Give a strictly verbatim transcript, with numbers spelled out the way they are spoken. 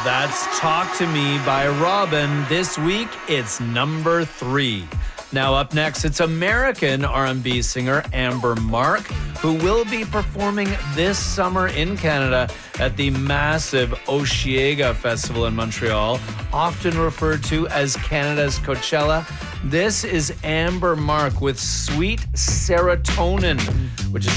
That's Talk to Me by Robin. This week, it's number three. Now up next, it's American R and B singer Amber Mark, who will be performing this summer in Canada at the massive Osheaga Festival in Montreal, often referred to as Canada's Coachella. This is Amber Mark with Sweet Serotonin, which is